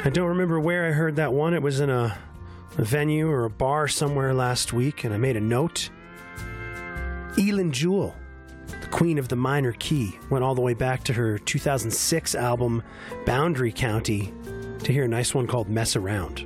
I don't remember where I heard that one. It was in a venue or a bar somewhere last week, and I made a note. Eileen Jewell, the queen of the minor key, went all the way back to her 2006 album, Boundary County, to hear a nice one called Mess Around.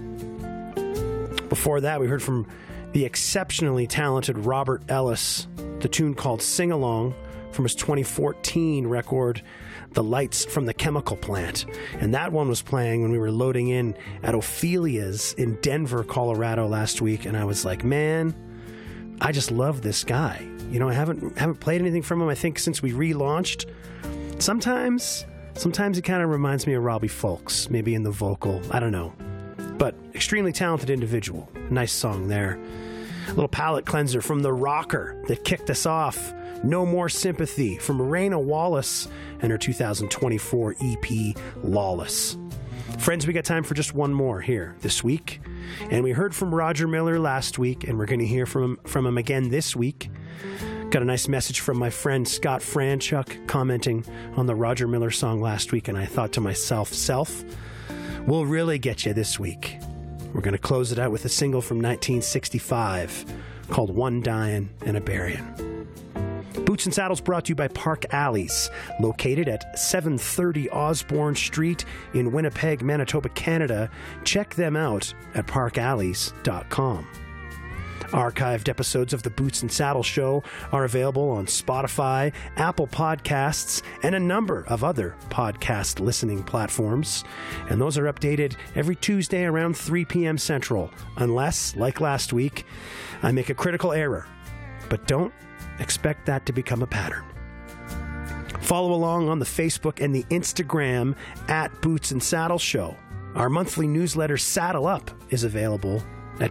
Before that, we heard from the exceptionally talented Robert Ellis, the tune called Sing Along from his 2014 record, The Lights from the Chemical Plant. And that one was playing when we were loading in at Ophelia's in Denver, Colorado last week. And I was like, man, I just love this guy. You know, I haven't played anything from him, I think, since we relaunched. Sometimes he kind of reminds me of Robbie Fulks, maybe in the vocal. I don't know. But extremely talented individual. Nice song there. A little palate cleanser from The Rocker that kicked us off. No More Sympathy from Raina Wallace and her 2024 EP, Lawless. Friends, we got time for just one more here this week. And we heard from Roger Miller last week, and we're going to hear from him again this week. Got a nice message from my friend Scott Franchuk commenting on the Roger Miller song last week, and I thought to myself, we'll really get you this week. We're going to close it out with a single from 1965 called One Dyin' and a Buryin'. Boots and Saddles brought to you by Park Alleys, located at 730 Osborne Street in Winnipeg, Manitoba, Canada. Check them out at parkalleys.com. Archived episodes of the Boots and Saddle Show are available on Spotify, Apple Podcasts, and a number of other podcast listening platforms. And those are updated every Tuesday around 3 p.m. Central, unless, like last week, I make a critical error. But don't expect that to become a pattern. Follow along on the Facebook and the Instagram at Boots and Saddle Show. Our monthly newsletter, Saddle Up, is available at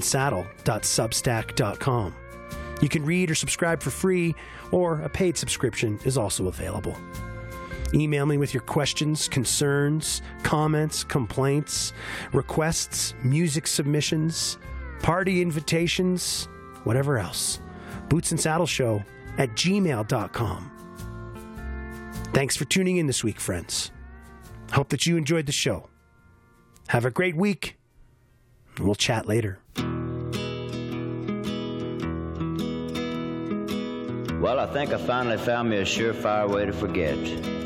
bootsandsaddle.substack.com. You can read or subscribe for free, or a paid subscription is also available. Email me with your questions, concerns, comments, complaints, requests, music submissions, party invitations, whatever else. bootsandsaddleshow@gmail.com. Thanks for tuning in this week, friends. Hope that you enjoyed the show. Have a great week. We'll chat later. Well, I think I finally found me a surefire way to forget.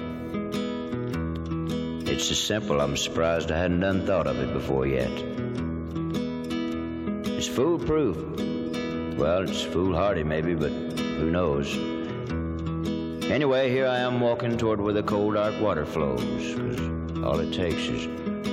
It's so simple, I'm surprised I hadn't done thought of it before yet. It's foolproof. Well, it's foolhardy maybe, but who knows? Anyway, here I am walking toward where the cold, dark water flows, 'cause all it takes is